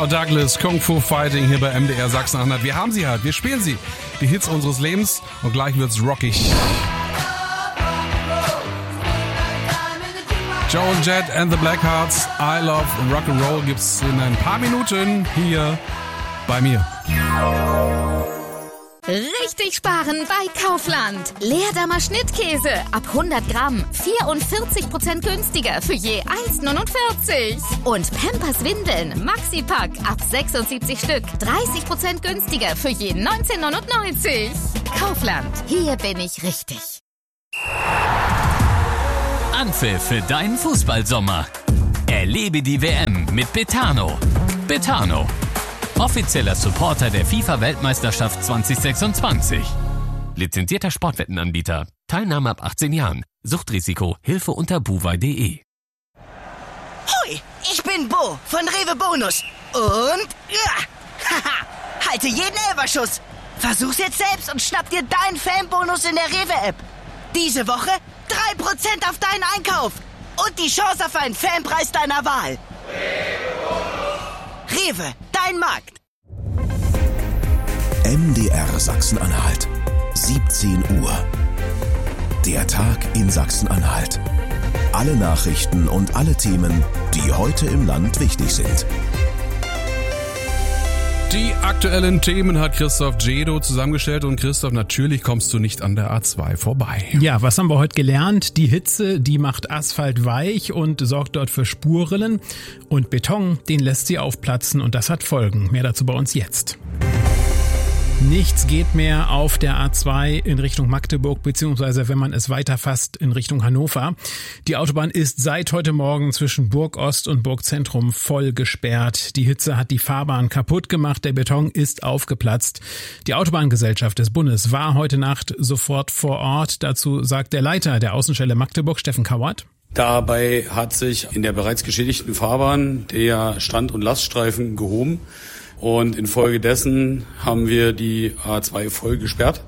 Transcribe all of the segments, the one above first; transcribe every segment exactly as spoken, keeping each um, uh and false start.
Michelle Douglas, Kung Fu Fighting hier bei M D R Sachsen-Anhalt. Wir haben sie halt, wir spielen sie. Die Hits unseres Lebens und gleich wird's rockig. Joan Jett and the Blackhearts, I Love Rock'n'Roll gibt's in ein paar Minuten hier bei mir. Richtig sparen bei Kaufland. Leerdammer Schnittkäse ab hundert Gramm vierundvierzig Prozent günstiger für je eins neunundvierzig. Und Pampers Windeln Maxi-Pack ab sechsundsiebzig Stück dreißig Prozent günstiger für je neunzehn neunundneunzig. Kaufland, hier bin ich richtig. Anpfiff für deinen Fußballsommer. Erlebe die W M mit Betano. Betano, offizieller Supporter der FIFA-Weltmeisterschaft zwanzig sechsundzwanzig. Lizenzierter Sportwettenanbieter. Teilnahme ab achtzehn Jahren. Suchtrisiko. Hilfe unter buwei punkt de. Hoi, ich bin Bo von Rewe Bonus. Und ja, haha, halte jeden Elferschuss. Versuch's jetzt selbst und schnapp dir deinen Fanbonus in der Rewe-App. Diese Woche drei Prozent auf deinen Einkauf. Und die Chance auf einen Fanpreis deiner Wahl. Rewe, dein Markt. M D R Sachsen-Anhalt. siebzehn Uhr. Der Tag in Sachsen-Anhalt. Alle Nachrichten und alle Themen, die heute im Land wichtig sind. Die aktuellen Themen hat Christoph Jedo zusammengestellt und Christoph, natürlich kommst du nicht an der A zwei vorbei. Ja, was haben wir heute gelernt? Die Hitze, die macht Asphalt weich und sorgt dort für Spurrillen und Beton, den lässt sie aufplatzen und das hat Folgen. Mehr dazu bei uns jetzt. Nichts geht mehr auf der A zwei in Richtung Magdeburg, beziehungsweise wenn man es weiterfasst in Richtung Hannover. Die Autobahn ist seit heute Morgen zwischen Burgost und Burgzentrum voll gesperrt. Die Hitze hat die Fahrbahn kaputt gemacht, der Beton ist aufgeplatzt. Die Autobahngesellschaft des Bundes war heute Nacht sofort vor Ort. Dazu sagt der Leiter der Außenstelle Magdeburg, Steffen Kauert. Dabei hat sich in der bereits geschädigten Fahrbahn der Stand- und Laststreifen gehoben. Und infolgedessen haben wir die A zwei voll gesperrt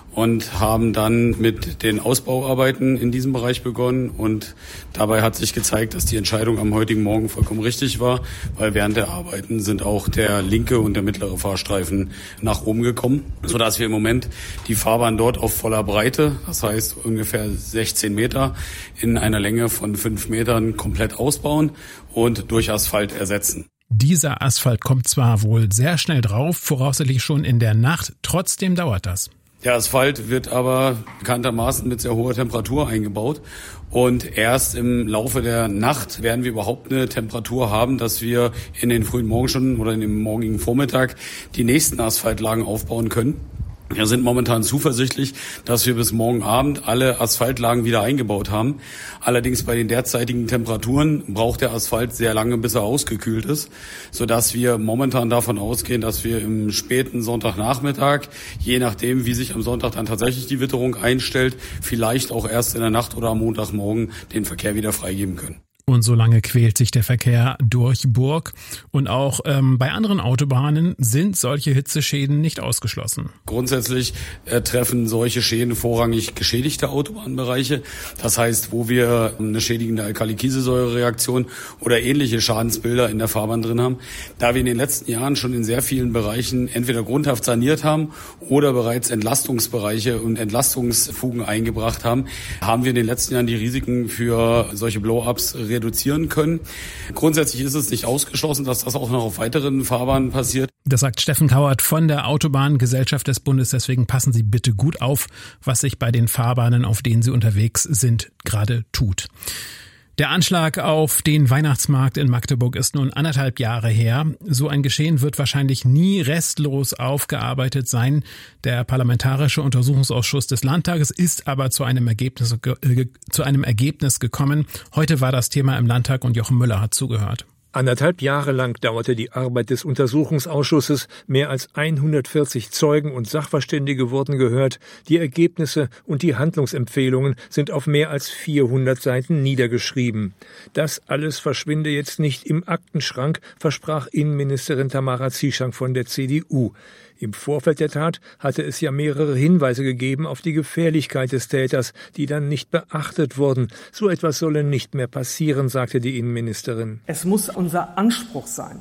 und haben dann mit den Ausbauarbeiten in diesem Bereich begonnen. Und dabei hat sich gezeigt, dass die Entscheidung am heutigen Morgen vollkommen richtig war, weil während der Arbeiten sind auch der linke und der mittlere Fahrstreifen nach oben gekommen, sodass wir im Moment die Fahrbahn dort auf voller Breite, das heißt ungefähr sechzehn Meter, in einer Länge von fünf Metern komplett ausbauen und durch Asphalt ersetzen. Dieser Asphalt kommt zwar wohl sehr schnell drauf, voraussichtlich schon in der Nacht, trotzdem dauert das. Der Asphalt wird aber bekanntermaßen mit sehr hoher Temperatur eingebaut und erst im Laufe der Nacht werden wir überhaupt eine Temperatur haben, dass wir in den frühen Morgenstunden oder in dem morgigen Vormittag die nächsten Asphaltlagen aufbauen können. Wir sind momentan zuversichtlich, dass wir bis morgen Abend alle Asphaltlagen wieder eingebaut haben. Allerdings bei den derzeitigen Temperaturen braucht der Asphalt sehr lange, bis er ausgekühlt ist, sodass wir momentan davon ausgehen, dass wir im späten Sonntagnachmittag, je nachdem, wie sich am Sonntag dann tatsächlich die Witterung einstellt, vielleicht auch erst in der Nacht oder am Montagmorgen den Verkehr wieder freigeben können. Und so lange quält sich der Verkehr durch Burg. Und auch ähm, bei anderen Autobahnen sind solche Hitzeschäden nicht ausgeschlossen. Grundsätzlich äh, treffen solche Schäden vorrangig geschädigte Autobahnbereiche. Das heißt, wo wir eine schädigende Alkali-Kieselsäure-Reaktion oder ähnliche Schadensbilder in der Fahrbahn drin haben. Da wir in den letzten Jahren schon in sehr vielen Bereichen entweder grundhaft saniert haben oder bereits Entlastungsbereiche und Entlastungsfugen eingebracht haben, haben wir in den letzten Jahren die Risiken für solche Blow-ups reduzieren können. Grundsätzlich ist es nicht ausgeschlossen, dass das auch noch auf weiteren Fahrbahnen passiert. Das sagt Steffen Kauert von der Autobahngesellschaft des Bundes. Deswegen passen Sie bitte gut auf, was sich bei den Fahrbahnen, auf denen Sie unterwegs sind, gerade tut. Der Anschlag auf den Weihnachtsmarkt in Magdeburg ist nun anderthalb Jahre her. So ein Geschehen wird wahrscheinlich nie restlos aufgearbeitet sein. Der Parlamentarische Untersuchungsausschuss des Landtages ist aber zu einem Ergebnis, äh, zu einem Ergebnis gekommen. Heute war das Thema im Landtag und Jochen Müller hat zugehört. Anderthalb Jahre lang dauerte die Arbeit des Untersuchungsausschusses. Mehr als hundertvierzig Zeugen und Sachverständige wurden gehört. Die Ergebnisse und die Handlungsempfehlungen sind auf mehr als vierhundert Seiten niedergeschrieben. Das alles verschwinde jetzt nicht im Aktenschrank, versprach Innenministerin Tamara Zieschank von der C D U. Im Vorfeld der Tat hatte es ja mehrere Hinweise gegeben auf die Gefährlichkeit des Täters, die dann nicht beachtet wurden. So etwas solle nicht mehr passieren, sagte die Innenministerin. Es muss unser Anspruch sein,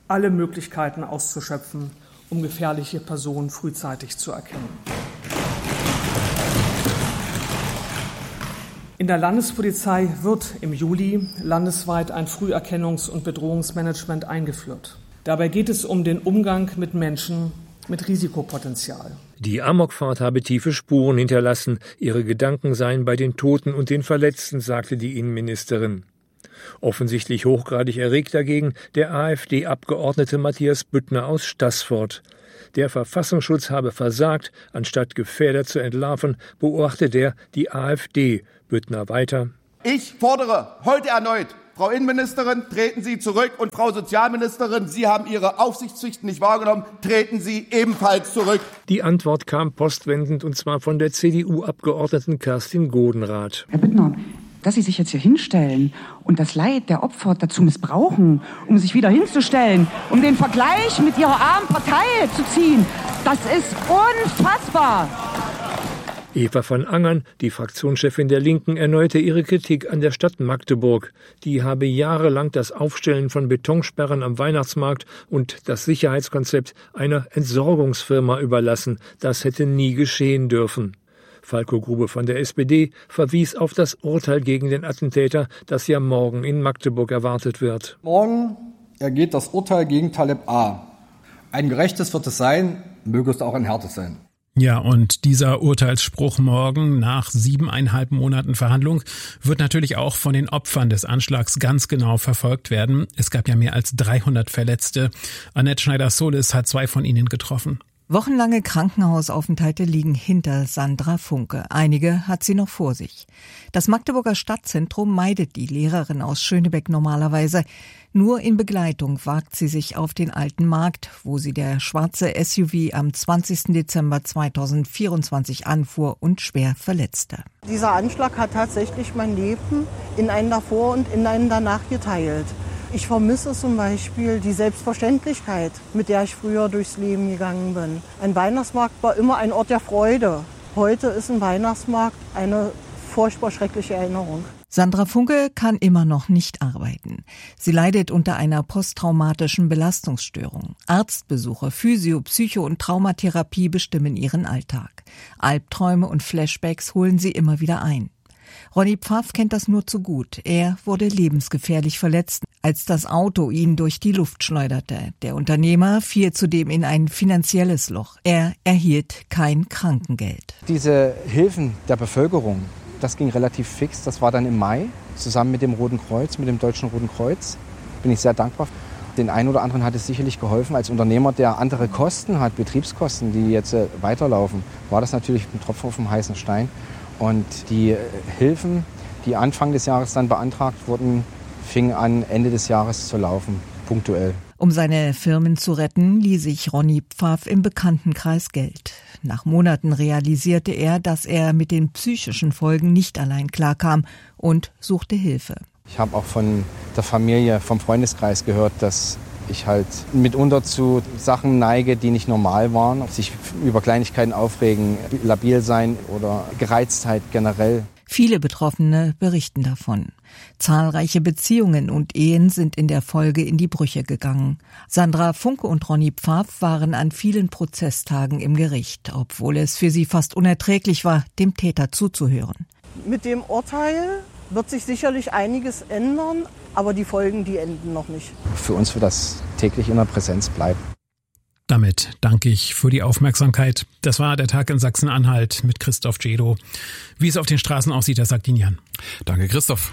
alle Möglichkeiten auszuschöpfen, um gefährliche Personen frühzeitig zu erkennen. In der Landespolizei wird im Juli landesweit ein Früherkennungs- und Bedrohungsmanagement eingeführt. Dabei geht es um den Umgang mit Menschen mit Risikopotenzial. Die Amokfahrt habe tiefe Spuren hinterlassen. Ihre Gedanken seien bei den Toten und den Verletzten, sagte die Innenministerin. Offensichtlich hochgradig erregt dagegen der AfD-Abgeordnete Matthias Büttner aus Staßfurt. Der Verfassungsschutz habe versagt, anstatt Gefährder zu entlarven, beobachtet er die AfD. Büttner weiter. Ich fordere heute erneut, Frau Innenministerin, treten Sie zurück, und Frau Sozialministerin, Sie haben Ihre Aufsichtspflichten nicht wahrgenommen, treten Sie ebenfalls zurück. Die Antwort kam postwendend, und zwar von der C D U-Abgeordneten Kerstin Godenrath. Herr Büttner, dass Sie sich jetzt hier hinstellen und das Leid der Opfer dazu missbrauchen, um sich wieder hinzustellen, um den Vergleich mit Ihrer armen Partei zu ziehen, das ist unfassbar. Eva von Angern, die Fraktionschefin der Linken, erneuerte ihre Kritik an der Stadt Magdeburg. Die habe jahrelang das Aufstellen von Betonsperren am Weihnachtsmarkt und das Sicherheitskonzept einer Entsorgungsfirma überlassen. Das hätte nie geschehen dürfen. Falko Grube von der S P D verwies auf das Urteil gegen den Attentäter, das ja morgen in Magdeburg erwartet wird. Morgen ergeht das Urteil gegen Taleb A. Ein gerechtes wird es sein, möge es auch ein hartes sein. Ja, und dieser Urteilsspruch morgen nach siebeneinhalb Monaten Verhandlung wird natürlich auch von den Opfern des Anschlags ganz genau verfolgt werden. Es gab ja mehr als dreihundert Verletzte. Annette Schneider-Solis hat zwei von ihnen getroffen. Wochenlange Krankenhausaufenthalte liegen hinter Sandra Funke. Einige hat sie noch vor sich. Das Magdeburger Stadtzentrum meidet die Lehrerin aus Schönebeck normalerweise. Nur in Begleitung wagt sie sich auf den Alten Markt, wo sie der schwarze S U V am zwanzigsten Dezember zweitausendvierundzwanzig anfuhr und schwer verletzte. Dieser Anschlag hat tatsächlich mein Leben in einen davor und in einen danach geteilt. Ich vermisse zum Beispiel die Selbstverständlichkeit, mit der ich früher durchs Leben gegangen bin. Ein Weihnachtsmarkt war immer ein Ort der Freude. Heute ist ein Weihnachtsmarkt eine furchtbar schreckliche Erinnerung. Sandra Funke kann immer noch nicht arbeiten. Sie leidet unter einer posttraumatischen Belastungsstörung. Arztbesuche, Physio-, Psycho- und Traumatherapie bestimmen ihren Alltag. Albträume und Flashbacks holen sie immer wieder ein. Ronny Pfaff kennt das nur zu gut. Er wurde lebensgefährlich verletzt, als das Auto ihn durch die Luft schleuderte. Der Unternehmer fiel zudem in ein finanzielles Loch. Er erhielt kein Krankengeld. Diese Hilfen der Bevölkerung, das ging relativ fix. Das war dann im Mai, zusammen mit dem Roten Kreuz, mit dem Deutschen Roten Kreuz. Bin ich sehr dankbar. Den einen oder anderen hat es sicherlich geholfen. Als Unternehmer, der andere Kosten hat, Betriebskosten, die jetzt weiterlaufen, war das natürlich ein Tropfen auf dem heißen Stein. Und die Hilfen, die Anfang des Jahres dann beantragt wurden, fingen an, Ende des Jahres zu laufen, punktuell. Um seine Firmen zu retten, lieh sich Ronny Pfaff im Bekanntenkreis Geld. Nach Monaten realisierte er, dass er mit den psychischen Folgen nicht allein klarkam und suchte Hilfe. Ich habe auch von der Familie, vom Freundeskreis gehört, dass ich halt mitunter zu Sachen neige, die nicht normal waren. Sich über Kleinigkeiten aufregen, labil sein oder Gereiztheit generell. Viele Betroffene berichten davon. Zahlreiche Beziehungen und Ehen sind in der Folge in die Brüche gegangen. Sandra Funke und Ronny Pfaff waren an vielen Prozesstagen im Gericht, obwohl es für sie fast unerträglich war, dem Täter zuzuhören. Mit dem Urteil wird sich sicherlich einiges ändern, aber die Folgen, die enden noch nicht. Für uns wird das täglich in der Präsenz bleiben. Damit danke ich für die Aufmerksamkeit. Das war der Tag in Sachsen-Anhalt mit Christoph Djedo. Wie es auf den Straßen aussieht, das sagt Ihnen Jan. Danke, Christoph.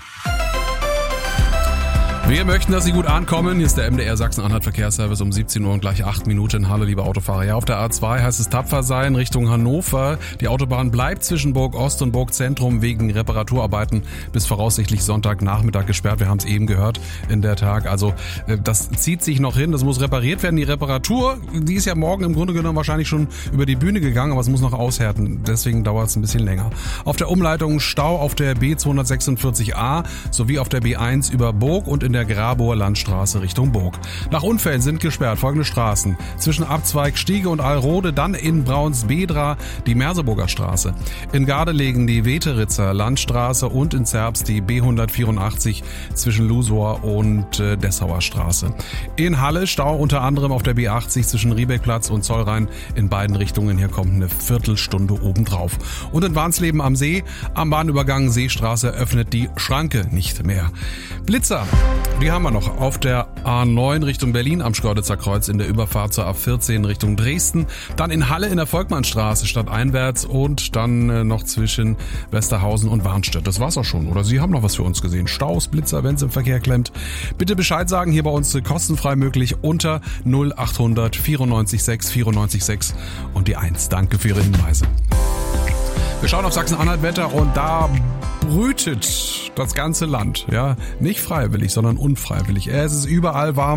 Wir möchten, dass Sie gut ankommen. Hier ist der M D R Sachsen-Anhalt Verkehrsservice um siebzehn Uhr und gleich acht Minuten. Hallo, liebe Autofahrer. Ja, auf der A zwei heißt es tapfer sein Richtung Hannover. Die Autobahn bleibt zwischen Burg Ost und Burg Zentrum wegen Reparaturarbeiten bis voraussichtlich Sonntagnachmittag gesperrt. Wir haben es eben gehört in der Tag. Also das zieht sich noch hin. Das muss repariert werden. Die Reparatur, die ist ja morgen im Grunde genommen wahrscheinlich schon über die Bühne gegangen, aber es muss noch aushärten. Deswegen dauert es ein bisschen länger. Auf der Umleitung Stau auf der B zweihundertsechsundvierzig a sowie auf der B eins über Burg und in der der Grabower Landstraße Richtung Burg. Nach Unfällen sind gesperrt folgende Straßen. Zwischen Abzweig Stiege und Alrode, dann in Braunsbedra die Merseburger Straße. In Gardelegen die Weteritzer Landstraße und in Zerbst die B hundertvierundachtzig zwischen Lusor und äh, Dessauer Straße. In Halle Stau unter anderem auf der B achtzig zwischen Riebeckplatz und Zollrhein in beiden Richtungen. Hier kommt eine Viertelstunde obendrauf. Und in Warnsleben am See, am Bahnübergang Seestraße öffnet die Schranke nicht mehr. Blitzer, die haben wir noch auf der A neun Richtung Berlin am Schkeuditzer Kreuz in der Überfahrt zur A vierzehn Richtung Dresden. Dann in Halle in der Volkmannstraße stadteinwärts und dann äh, noch zwischen Westerhausen und Warnstedt. Das war's auch schon. Oder Sie haben noch was für uns gesehen. Staus, Blitzer, wenn es im Verkehr klemmt. Bitte Bescheid sagen, hier bei uns kostenfrei möglich unter null achthundert vierundneunzig sechs vierundneunzig sechs und die eins. Danke für Ihre Hinweise. Wir schauen auf Sachsen-Anhalt-Wetter und da brütet das ganze Land. Ja, nicht freiwillig, sondern unfreiwillig. Es ist überall warm.